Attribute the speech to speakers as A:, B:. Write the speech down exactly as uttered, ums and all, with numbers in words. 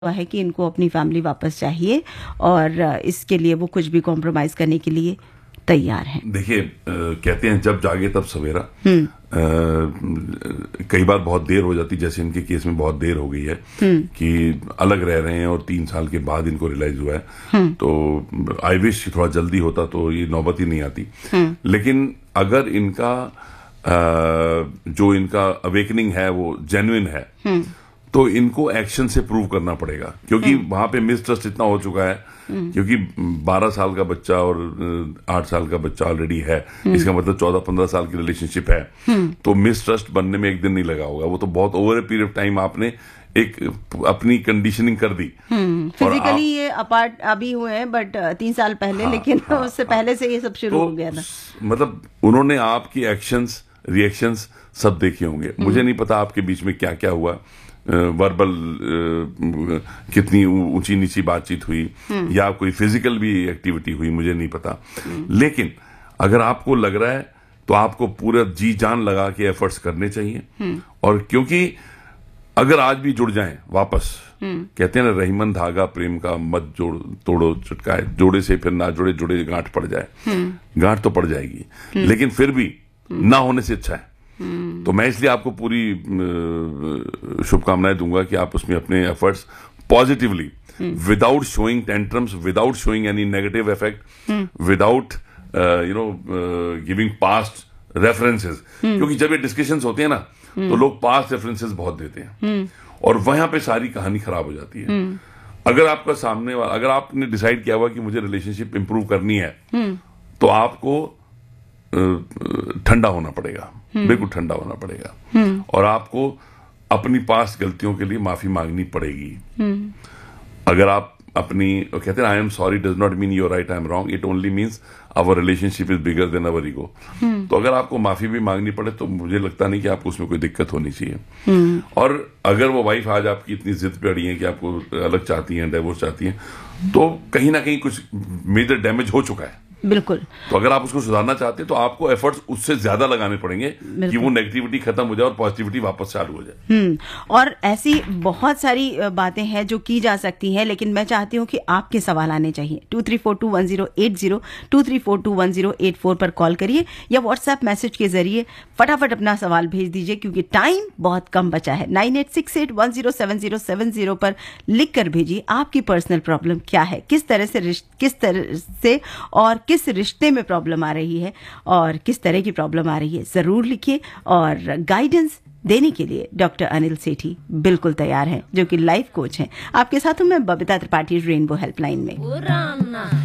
A: है कि इनको अपनी फैमिली वापस चाहिए और इसके लिए वो कुछ भी कॉम्प्रोमाइज करने के लिए तैयार हैं।
B: देखिए, कहते हैं जब जागे तब सवेरा। कई बार बहुत देर हो जाती, जैसे इनके केस में बहुत देर हो गई है कि अलग रह रहे हैं और तीन साल के बाद इनको रियलाइज हुआ है। तो आई विश थोड़ा जल्दी होता तो ये नौबत ही नहीं आती। लेकिन अगर इनका जो इनका अवेकनिंग है वो जेन्युइन है तो इनको एक्शन से प्रूव करना पड़ेगा, क्योंकि वहां पे मिसट्रस्ट इतना हो चुका है। क्योंकि बारह साल का बच्चा और आठ साल का बच्चा ऑलरेडी है, इसका मतलब चौदह पंद्रह साल की रिलेशनशिप है। तो मिसट्रस्ट बनने में एक दिन नहीं लगा होगा, वो तो बहुत over a period of time आपने एक अपनी कंडीशनिंग कर दी।
A: फिजिकली ये अपार्ट अभी हुए हैं बट तीन साल पहले, हाँ, लेकिन हाँ, उससे हाँ, पहले से ये सब शुरू
B: तो,
A: हो गया था।
B: मतलब उन्होंने आपकी एक्शंस रिएक्शंस सब देखे होंगे। मुझे नहीं पता आपके बीच में क्या क्या हुआ, वर्बल कितनी ऊंची नीची बातचीत हुई या कोई फिजिकल भी एक्टिविटी हुई, मुझे नहीं पता। लेकिन अगर आपको लग रहा है तो आपको पूरा जी जान लगा के एफर्ट्स करने चाहिए। और क्योंकि अगर आज भी जुड़ जाएं वापस, कहते हैं ना रहीमन धागा प्रेम का मत जोड़ तोड़ो चुटकाए, जोड़े से फिर ना जुड़े जुड़े गांठ पड़ जाए। गांठ तो पड़ जाएगी लेकिन फिर भी ना होने से अच्छा है। तो मैं इसलिए आपको पूरी शुभकामनाएं दूंगा कि आप उसमें अपने efforts positively, without showing tantrums, without showing any negative effect, without you know giving past references. क्योंकि जब ये डिस्कशंस होते हैं ना तो लोग पास्ट रेफरेंसेस बहुत देते हैं और वहां पे सारी कहानी खराब हो जाती है। अगर आपका सामने वाला, अगर आपने डिसाइड किया हुआ कि मुझे रिलेशनशिप इंप्रूव करनी है तो आपको ठंडा होना पड़ेगा, बिल्कुल ठंडा होना पड़ेगा और आपको अपनी पास्ट गलतियों के लिए माफी मांगनी पड़ेगी। अगर आप अपनी, कहते हैं I am sorry does not mean you are right, I am wrong, it only means our relationship is bigger than our ego. तो अगर आपको माफी भी मांगनी पड़े तो मुझे लगता नहीं कि आपको उसमें कोई दिक्कत होनी चाहिए। और अगर वो वाइफ आज आपकी इतनी जिद पे अड़ी है कि आपको अलग चाहती है, डिवोर्स चाहती है, तो कहीं ना कहीं कुछ मेजर डैमेज हो चुका है।
A: बिल्कुल।
B: तो अगर आप उसको सुधारना चाहते हैं तो आपको एफर्ट्स उससे ज्यादा लगाने पड़ेंगे कि वो नेगेटिविटी खत्म हो जाए और पॉजिटिविटी वापस चालू हो जाए।
A: हम्म और ऐसी बहुत सारी बातें हैं जो की जा सकती हैं, लेकिन मैं चाहती हूं कि आपके सवाल आने चाहिए। To three four to one zero eight zero to three four to one zero eight four पर कॉल करिए या व्हाट्सएप मैसेज के जरिए फटाफट अपना सवाल भेज दीजिए, क्योंकि टाइम बहुत कम बचा है। Nine eight six eight one zero seven zero seven zero पर लिख कर भेजिए आपकी पर्सनल प्रॉब्लम क्या है, किस तरह से किस तरह से और किस रिश्ते में प्रॉब्लम आ रही है और किस तरह की प्रॉब्लम आ रही है, जरूर लिखिए। और गाइडेंस देने के लिए डॉक्टर अनिल सेठी बिल्कुल तैयार हैं, जो कि लाइफ कोच हैं। आपके साथ हूं मैं बबीता त्रिपाठी, रेनबो हेल्पलाइन में।